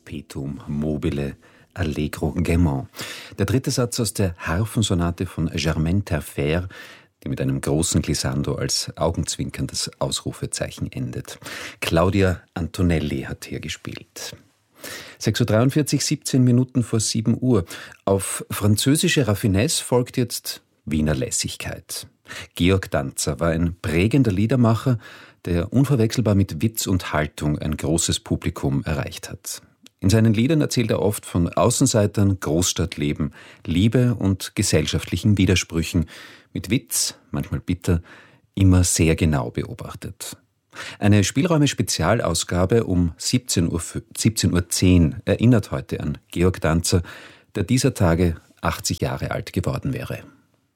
Perpetuum mobile allegro gaiement. Der dritte Satz aus der Harfensonate von Germaine Terfer, die mit einem großen Glissando als augenzwinkerndes Ausrufezeichen endet. Claudia Antonelli hat hier gespielt. 6.43 Uhr, 17 Minuten vor 7 Uhr. Auf französische Raffinesse folgt jetzt Wiener Lässigkeit. Georg Danzer war ein prägender Liedermacher, der unverwechselbar mit Witz und Haltung ein großes Publikum erreicht hat. In seinen Liedern erzählt er oft von Außenseitern, Großstadtleben, Liebe und gesellschaftlichen Widersprüchen, mit Witz, manchmal bitter, immer sehr genau beobachtet. Eine Spielräume-Spezialausgabe um 17.10 Uhr erinnert heute an Georg Danzer, der dieser Tage 80 Jahre alt geworden wäre.